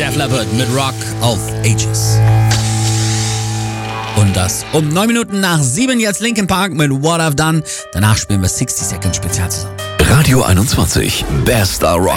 Def Leppard mit Rock of Ages. Und das um 9 Minuten nach 7 jetzt Linkin Park mit What I've Done. Danach spielen wir 60 Second Spezial zusammen. Radio 21, bester Rock.